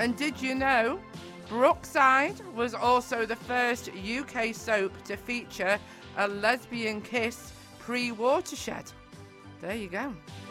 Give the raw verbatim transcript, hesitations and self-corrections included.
And did you know Brookside was also the first U K soap to feature a lesbian kiss pre-Watershed? There you go.